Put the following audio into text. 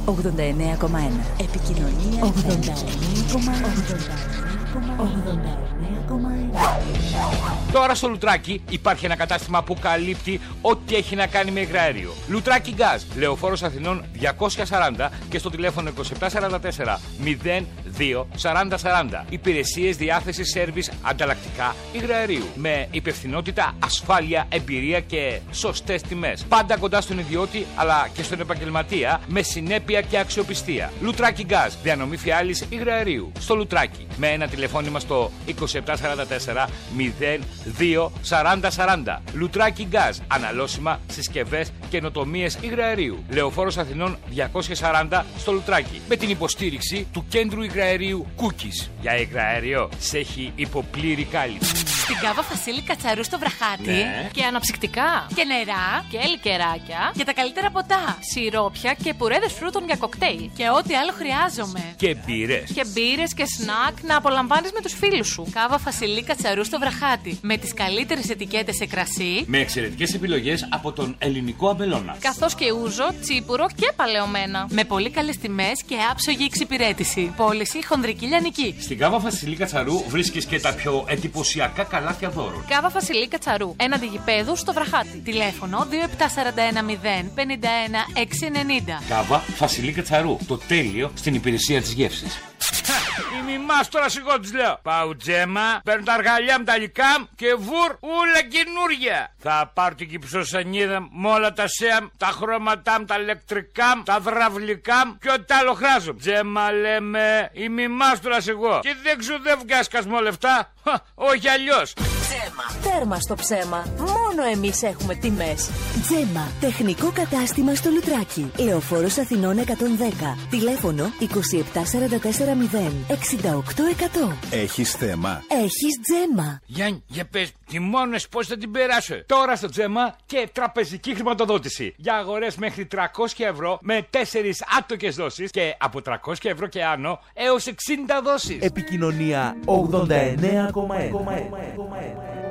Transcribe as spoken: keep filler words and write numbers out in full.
ογδόντα εννέα κόμμα ένα. Επικοινωνία ογδόντα εννέα κόμμα ένα. Τώρα στο Λουτράκι υπάρχει ένα κατάστημα που καλύπτει ό,τι έχει να κάνει με υγραέριο. Λουτράκι Gas, Λεωφόρος Αθηνών διακόσια σαράντα και στο τηλέφωνο είκοσι επτά σαράντα τέσσερα μηδέν δύο σαράντα σαράντα. Υπηρεσίες διάθεσης σέρβις ανταλλακτικά υγραερίου. Με υπευθυνότητα, ασφάλεια, εμπειρία και σωστές τιμές. Πάντα κοντά στον ιδιώτη αλλά και στον επαγγελματία με συνέπεια και αξιοπιστία. Λουτράκι Gas, διανομή φιάλης υγραερίου. Στο Λουτράκι. Με ένα τηλεφώνημα στο είκοσι επτά σαράντα τέσσερα μηδέν δύο σαράντα σαράντα. Λουτράκι Gas, αναλώσιμα, συσκευές, καινοτομίες υγραερίου. Λεωφόρος Αθηνών διακόσια σαράντα στο Λουτράκι. Με την υποστήριξη του κέντρου υγραερίου Cookies. Για υγραέριο σε έχει υποπλήρη κάλυψη. Στην Κάβα Βασίλη Κατσαρού στο Βραχάτι. Ναι. Και αναψυκτικά. Και νερά. Και λικεράκια. Και τα καλύτερα ποτά. Σιρόπια και πουρέδες φρούτων για κοκτέιλ. Και ό,τι άλλο χρειάζομαι. Και μπύρες. Και μπύρες και σνακ να απολαμβάνεις με τους φίλους σου. Κάβα Βασίλη Κατσαρού στο Βραχάτι. Με τις καλύτερες ετικέτες σε κρασί. Με εξαιρετικές επιλογές από τον ελληνικό αμπελώνα. Καθώς και ούζο, τσίπουρο και παλαιωμένα. Με πολύ καλές τιμές και άψογη εξυπηρέτηση. Πώληση χονδρική λιανική. Στην Κάβα Βασιλή Κατσαρού βρίσκεις και τα πιο εντυπωσιακά καλάθια δώρων. Κάβα Βασιλή Κατσαρού, έναντι γηπέδου στο Βραχάτι. Τηλέφωνο δύο επτά σαράντα ένα μηδέν πενήντα ένα εξακόσια ενενήντα. Κάβα Βασιλή Κατσαρού. Το τέλειο στην υπηρεσία της γεύσης. Η μιμάς τώρα σιγό της λέω. Πάω Τζέμα, παίρνω τα αργαλιά μου τα λικά και βουρ ούλα καινούρια. Θα πάρω την κυψοσανίδα με όλα τα σέαμ, τα χρώματά μου, τα ηλεκτρικά μου, τα δραυλικά μου και ό,τι άλλο χράζω. Τζέμα λέμε, η μιμάς τώρα σιγό. Και δεν ξοδεύω και ασκασμό λεφτά. Όχι αλλιώς. Τζέμα. Τέρμα στο ψέμα. Μόνο εμείς έχουμε τιμές. Τζέμα. Τεχνικό κατάστημα στο Λουτράκι. Λεωφόρος Αθηνών εκατόν δέκα. Τηλέφωνο είκοσι επτά σαράντα τέσσερα μηδέν εξήντα οκτώ εκατό. Έχεις θέμα? Έχεις Τζέμα. Γιάννη, για πες, τιμώνες πώς θα την περάσω. Τώρα στο Τζέμα και τραπεζική χρηματοδότηση. Για αγορές μέχρι τριακόσια ευρώ με τέσσερις άτοκες δόσεις και από τριακόσια ευρώ και άνω έως εξήντα δόσεις. Επικοινωνία ογδόντα εννέα κόμμα ένα.